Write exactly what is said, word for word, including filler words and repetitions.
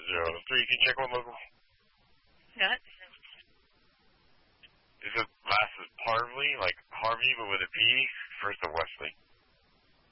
zero three. Can you check one local? What? Is it last is Harvey, like Harvey, but with a P? First of Wesley.